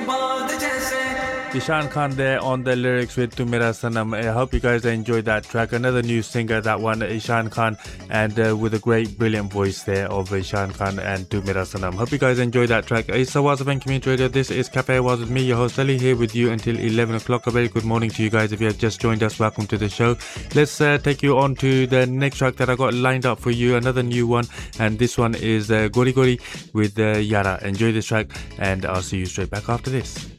Ishan Khan there on the lyrics with Tu Mera Sanam. I hope you guys enjoyed that track. Another new singer, that one, Ishan Khan, and with a great, brilliant voice there of Ishan Khan and Tu Mera Sanam. Hope you guys enjoyed that track. It's Awaz of Community Radio. This is Cafe Awaz with me, your host Ali, here with you until 11 o'clock. A very good morning to you guys. If you have just joined us, welcome to the show. Let's take you on to the next track that I got lined up for you. Another new one, and this one is Gori Gori with Yara. Enjoy this track, and I'll see you straight back after this.